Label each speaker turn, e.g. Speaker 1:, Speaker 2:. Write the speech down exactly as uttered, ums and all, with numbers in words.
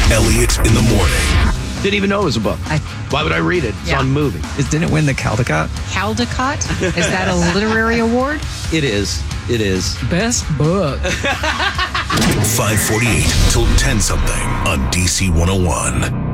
Speaker 1: Elliot in the morning.
Speaker 2: Didn't even know it was a book.
Speaker 3: I-
Speaker 2: Why would I read it? It's
Speaker 3: Yeah.
Speaker 2: on movie.
Speaker 4: Is, didn't it win the Caldecott?
Speaker 3: Caldecott? Is that a literary award?
Speaker 2: It is. It is.
Speaker 3: Best book.
Speaker 1: five forty-eight till ten something on D C one oh one.